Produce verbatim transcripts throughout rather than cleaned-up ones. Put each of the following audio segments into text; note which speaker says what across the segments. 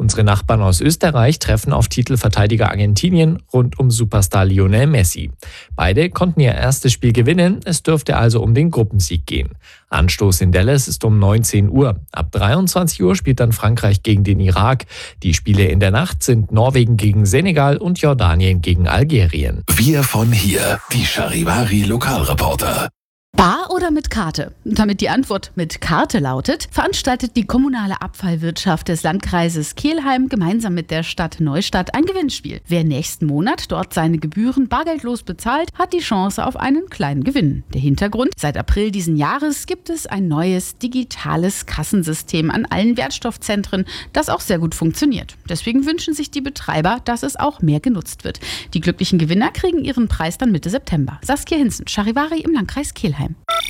Speaker 1: Unsere Nachbarn aus Österreich treffen auf Titelverteidiger Argentinien rund um Superstar Lionel Messi. Beide konnten ihr erstes Spiel gewinnen, es dürfte also um den Gruppensieg gehen. Anstoß in Dallas ist um neunzehn Uhr. Ab dreiundzwanzig Uhr spielt dann Frankreich gegen den Irak. Die Spiele in der Nacht sind Norwegen gegen Senegal und Jordanien gegen Algerien.
Speaker 2: Wir von hier, die Charivari Lokalreporter.
Speaker 3: Bar oder mit Karte? Damit die Antwort mit Karte lautet, veranstaltet die kommunale Abfallwirtschaft des Landkreises Kelheim gemeinsam mit der Stadt Neustadt ein Gewinnspiel. Wer nächsten Monat dort seine Gebühren bargeldlos bezahlt, hat die Chance auf einen kleinen Gewinn. Der Hintergrund: Seit April diesen Jahres gibt es ein neues digitales Kassensystem an allen Wertstoffzentren, das auch sehr gut funktioniert. Deswegen wünschen sich die Betreiber, dass es auch mehr genutzt wird. Die glücklichen Gewinner kriegen ihren Preis dann Mitte September. Saskia Hinzen, Charivari im Landkreis Kelheim.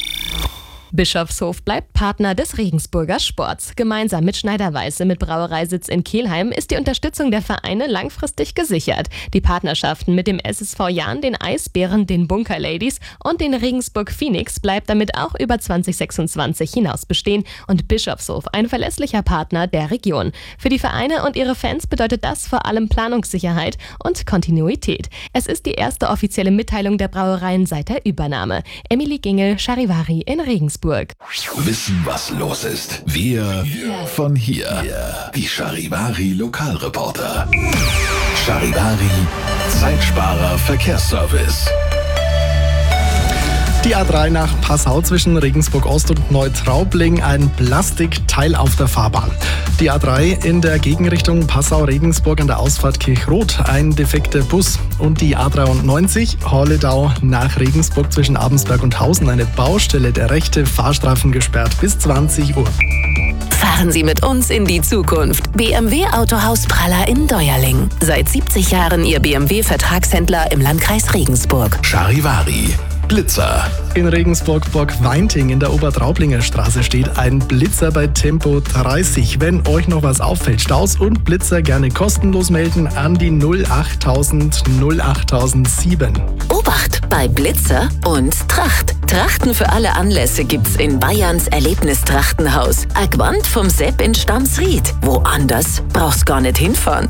Speaker 4: Bischofshof bleibt Partner des Regensburger Sports. Gemeinsam mit Schneiderweise mit Brauereisitz in Kelheim ist die Unterstützung der Vereine langfristig gesichert. Die Partnerschaften mit dem S S V Jahn, den Eisbären, den Bunker Ladies und den Regensburg Phoenix bleibt damit auch über zwanzig sechsundzwanzig hinaus bestehen und Bischofshof ein verlässlicher Partner der Region. Für die Vereine und ihre Fans bedeutet das vor allem Planungssicherheit und Kontinuität. Es ist die erste offizielle Mitteilung der Brauereien seit der Übernahme. Emily Gingel, Charivari in Regensburg.
Speaker 2: Wissen, was los ist. Wir von hier. Die Charivari Lokalreporter. Charivari Zeitsparer Verkehrsservice.
Speaker 5: Die A drei nach Passau zwischen Regensburg Ost und Neutraubling, ein Plastikteil auf der Fahrbahn. Die A drei in der Gegenrichtung Passau-Regensburg an der Ausfahrt Kirchrot, ein defekter Bus. Und die A dreiundneunzig Horledau nach Regensburg zwischen Abensberg und Hausen, eine Baustelle, der rechte Fahrstreifen gesperrt bis zwanzig Uhr.
Speaker 6: Fahren Sie mit uns in die Zukunft. B M W Autohaus Praller in Deuerling. Seit siebzig Jahren Ihr B M W-Vertragshändler im Landkreis Regensburg.
Speaker 2: Charivari Blitzer.
Speaker 5: In Regensburg-Borgweinting in der Obertraublinger Straße steht ein Blitzer bei Tempo dreißig. Wenn euch noch was auffällt, Staus und Blitzer gerne kostenlos melden an die null achttausend null achttausendsieben.
Speaker 6: Obacht bei Blitzer und Tracht. Trachten für alle Anlässe gibt's in Bayerns Erlebnistrachtenhaus. Agwand vom Sepp in Stamsried. Woanders brauchst gar nicht hinfahren.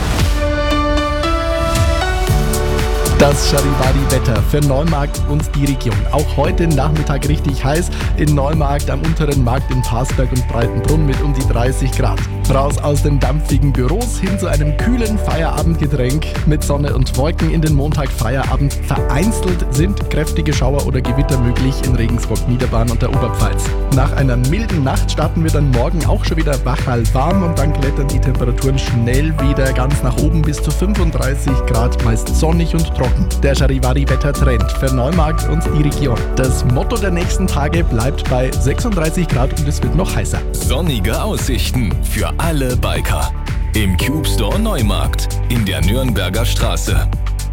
Speaker 5: Das Charivari-Wetter für Neumarkt und die Region. Auch heute Nachmittag richtig heiß. In Neumarkt am unteren Markt in Parsberg und Breitenbrunn mit um die dreißig Grad. Raus aus den dampfigen Büros hin zu einem kühlen Feierabendgetränk mit Sonne und Wolken in den Montag-Feierabend. Vereinzelt sind kräftige Schauer oder Gewitter möglich in Regensburg, Niederbayern und der Oberpfalz. Nach einer milden Nacht starten wir dann morgen auch schon wieder wachal warm und dann klettern die Temperaturen schnell wieder ganz nach oben bis zu fünfunddreißig Grad, meist sonnig und trocken. Der Charivari-Wetter-Trend für Neumarkt und die Region. Das Motto der nächsten Tage bleibt bei sechsunddreißig Grad und es wird noch heißer.
Speaker 2: Sonnige Aussichten für alle Biker. Im Cube Store Neumarkt in der Nürnberger Straße.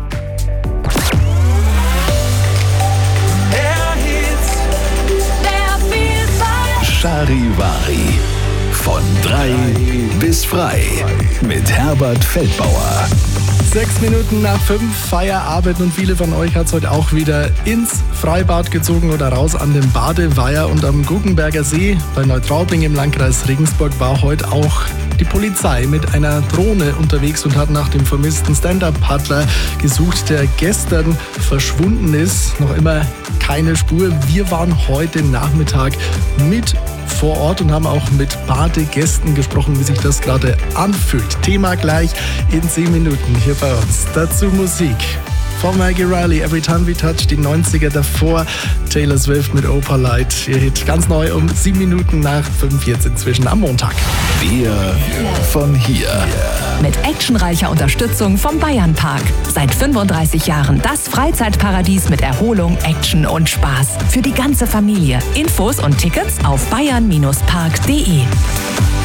Speaker 2: Charivari. Von drei bis frei. Mit Herbert Feldbauer.
Speaker 5: Sechs Minuten nach fünf, Feierabend und viele von euch hat es heute auch wieder ins Freibad gezogen oder raus an den Badeweiher und am Guggenberger See bei Neutraubling im Landkreis Regensburg war heute auch die Polizei mit einer Drohne unterwegs und hat nach dem vermissten Stand-Up-Paddler gesucht, der gestern verschwunden ist. Noch immer keine Spur. Wir waren heute Nachmittag mit vor Ort und haben auch mit Badegästen gesprochen, wie sich das gerade anfühlt. Thema gleich in zehn Minuten hier bei uns. Dazu Musik. Von Maggie Riley, Every Time We Touch, die neunziger davor. Taylor Swift mit Opalite, ihr Hit ganz neu um sieben Minuten nach fünf jetzt inzwischen am Montag.
Speaker 2: Wir von hier.
Speaker 7: Mit actionreicher Unterstützung vom Bayernpark. Seit fünfunddreißig Jahren das Freizeitparadies mit Erholung, Action und Spaß. Für die ganze Familie. Infos und Tickets auf bayern Bindestrich park punkt de.